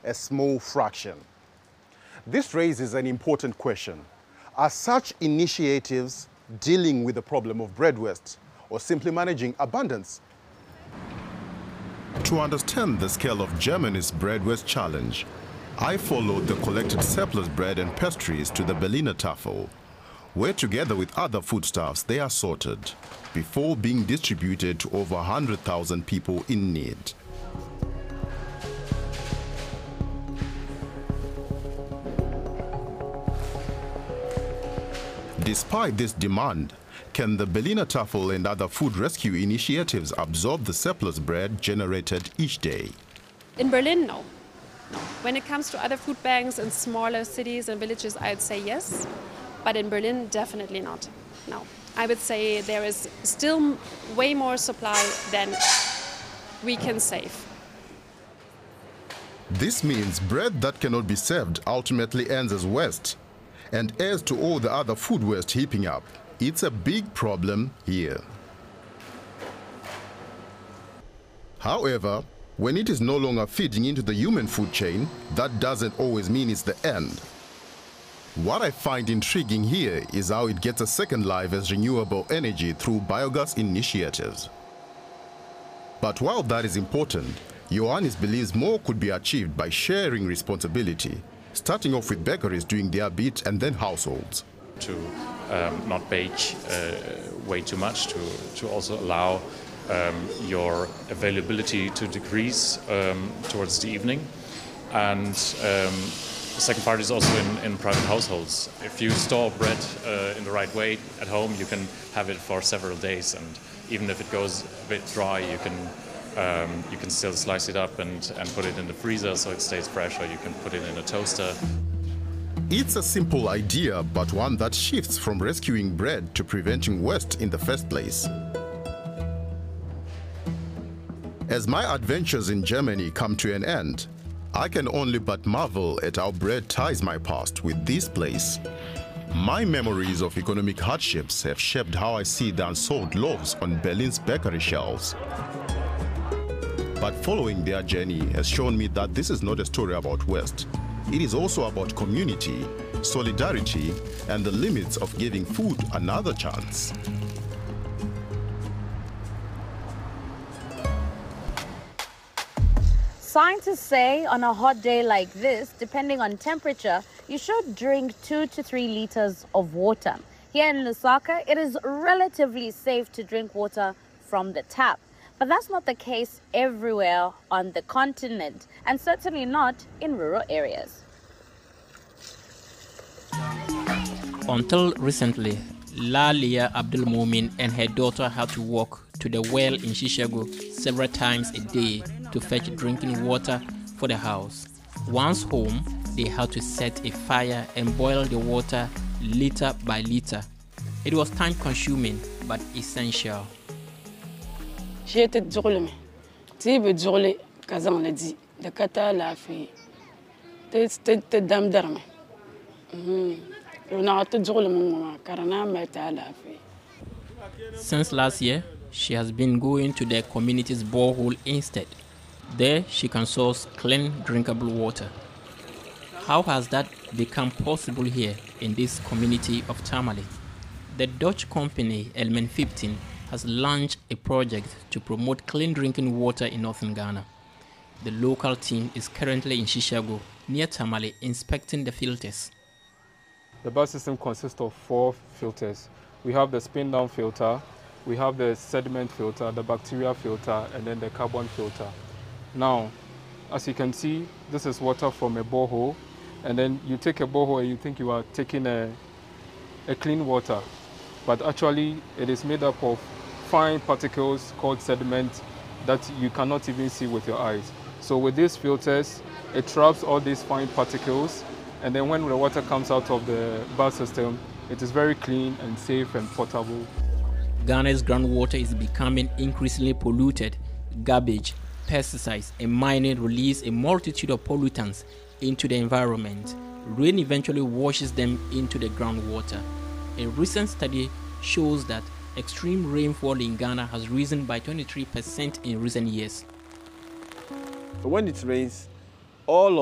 a small fraction. This raises an important question. Are such initiatives dealing with the problem of bread waste or simply managing abundance? To understand the scale of Germany's bread waste challenge, I followed the collected surplus bread and pastries to the Berliner Tafel, where together with other foodstuffs they are sorted before being distributed to over 100,000 people in need. Despite this demand, can the Berliner Tafel and other food rescue initiatives absorb the surplus bread generated each day? In Berlin, no. No. When it comes to other food banks in smaller cities and villages, I'd say yes. But in Berlin, definitely not. No. I would say there is still way more supply than we can save. This means bread that cannot be served ultimately ends as waste and adds to all the other food waste heaping up. It's a big problem here. However, when it is no longer feeding into the human food chain, that doesn't always mean it's the end. What I find intriguing here is how it gets a second life as renewable energy through biogas initiatives. But while that is important, Ioannis believes more could be achieved by sharing responsibility, starting off with bakeries doing their bit and then households. To not bake way too much, to also allow your availability to decrease towards the evening. And the second part is also in private households. If you store bread in the right way at home, you can have it for several days, and even if it goes a bit dry, you can still slice it up and put it in the freezer so it stays fresh, or you can put it in a toaster. It's a simple idea, but one that shifts from rescuing bread to preventing waste in the first place. As my adventures in Germany come to an end, I can only but marvel at how bread ties my past with this place. My memories of economic hardships have shaped how I see the unsold loaves on Berlin's bakery shelves. But following their journey has shown me that this is not a story about waste. It is also about community, solidarity, and the limits of giving food another chance. Scientists say on a hot day like this, depending on temperature, you should drink 2 to 3 liters of water. Here in Lusaka, it is relatively safe to drink water from the tap. But that's not the case everywhere on the continent, and certainly not in rural areas. Until recently, Lalia Abdulmumin and her daughter had to walk to the well in Shishago several times a day to fetch drinking water for the house. Once home, they had to set a fire and boil the water liter by liter. It was time-consuming but essential. J'étais drôle, tu veux drôle, kazan le dit, de kata la fille, te dame d'arme. On a tout drôle mon carana meta la fille. Since last year, she has been going to the community's borehole instead. There, she can source clean, drinkable water. How has that become possible here in this community of Tamale? The Dutch company Element 15 has launched a project to promote clean drinking water in northern Ghana. The local team is currently in Shishago, near Tamale, inspecting the filters. The BAS system consists of 4 filters. We have the spin-down filter, we have the sediment filter, the bacteria filter, and then the carbon filter. Now, as you can see, this is water from a borehole, and then you take a borehole and you think you are taking a clean water, but actually it is made up of fine particles called sediment that you cannot even see with your eyes. So with these filters, it traps all these fine particles, and then when the water comes out of the BAS system, it is very clean and safe and potable. Ghana's groundwater is becoming increasingly polluted. Garbage, pesticides, and mining release a multitude of pollutants into the environment. Rain eventually washes them into the groundwater. A recent study shows that extreme rainfall in Ghana has risen by 23% in recent years. When it rains, all